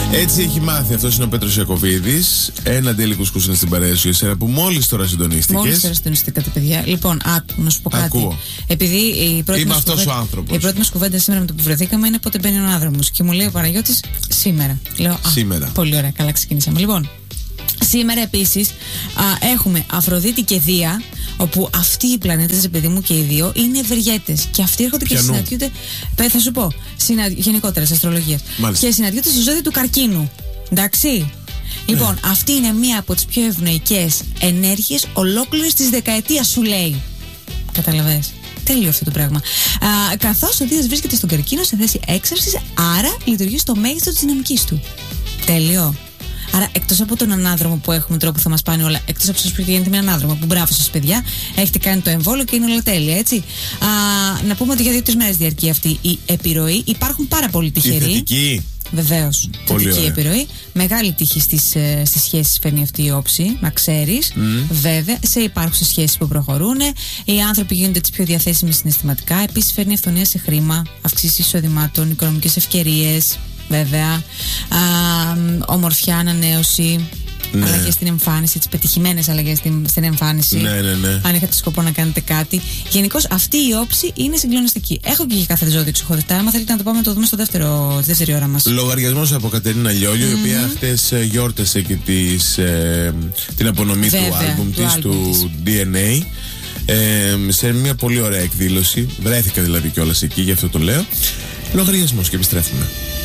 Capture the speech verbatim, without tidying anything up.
Έτσι έχει μάθει. Αυτός είναι ο Πέτρος Ιακωβίδης. Ένα τέλει κουσκούς είναι στην παρέα σου εσένα που μόλις τώρα συντονίστηκες. Μόλις τώρα συντονίστηκατε, παιδιά. Λοιπόν, άκου, να σου πω κάτι. Ακούω. Επειδή η πρώτη Είμαι μας αυτός κουβέντα, ο άνθρωπος. η πρώτη μας κουβέντα σήμερα με το που βρεθήκαμε είναι πότε μπαίνει ο άνδρομος. Και μου λέει ο Παναγιώτης σήμερα. Λέω, α, σήμερα. Πολύ ωραία, καλά ξεκινήσαμε. Λοιπόν, σήμερα επίσης α, έχουμε Αφροδίτη και Δία, όπου αυτοί οι πλανήτες, παιδί μου, και οι δύο είναι ευεργέτες. Και αυτοί έρχονται Πιανού. και συναντιούνται. Πέ, θα σου πω, συνα, γενικότερα σε αστρολογίες. Μάλιστα. Και συναντιούνται στο ζώδιο του Καρκίνου. Εντάξει. Λοιπόν, Ναι. αυτή είναι μία από τις πιο ευνοϊκές ενέργειες ολόκληρης της δεκαετίας, σου λέει. Καταλαβες. Τέλειο αυτό το πράγμα. Α, καθώς ο Δίας βρίσκεται στον Καρκίνο σε θέση έξαρσης, άρα λειτουργεί στο μέγιστο της δυναμικής του. Τέλειο. Άρα, εκτός από τον ανάδρομο που έχουμε τώρα που θα μας πάνε όλα, εκτός από σας που πηγαίνετε με ανάδρομο, που μπράβο σας παιδιά, έχετε κάνει το εμβόλιο και είναι όλα τέλεια, έτσι. Α, να πούμε ότι για δύο-τρεις μέρες διαρκεί αυτή η επιρροή. Υπάρχουν πάρα πολύ Η τυχεροί. θετική. Βεβαίως, Πολύ θετική ωραία. επιρροή. Μεγάλη τύχη στις, ε, στις σχέσεις φέρνει αυτή η όψη, να ξέρεις. Βέβαια, σε υπάρχουσες σχέσεις που προχωρούν, οι άνθρωποι γίνονται τις πιο διαθέσιμοι συναισθηματικά. Επίσης, φέρνει αυθονία σε χρήμα, αυξήσεις εισοδημάτων, οικονομικές ευκαιρίες. Βέβαια, α, ομορφιά, ανανέωση. Ναι. Αλλαγές στην εμφάνιση, τις πετυχημένες αλλαγές στην, στην εμφάνιση. Ναι, ναι, ναι. Αν είχατε σκοπό να κάνετε κάτι. Γενικώς αυτή η όψη είναι συγκλονιστική. Έχω και για κάθε ζώδιο ξεχωριστά. Άμα θέλετε να το πάμε να το δούμε στο δεύτερο, στη δεύτερη ώρα μας. Λογαριασμός από Κατερίνα Λιόλιο, mm-hmm. η οποία χτες ε, γιόρτασε και τις, ε, την απονομή Βέβαια, του άλμπουμ του της, άλμπουμ του της. ντι εν έι. Ε, σε μια πολύ ωραία εκδήλωση. Βρέθηκα δηλαδή κιόλας εκεί, γι' αυτό το λέω. Λογαριασμός και επιστρέφουμε.